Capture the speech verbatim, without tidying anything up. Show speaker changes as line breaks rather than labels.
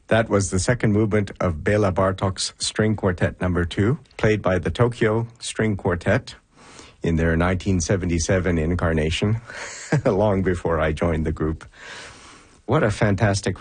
That was the second movement of Bela Bartok's String Quartet Number Two, played by the Tokyo String Quartet in their nineteen seventy-seven incarnation, long before I joined the group. What a fantastic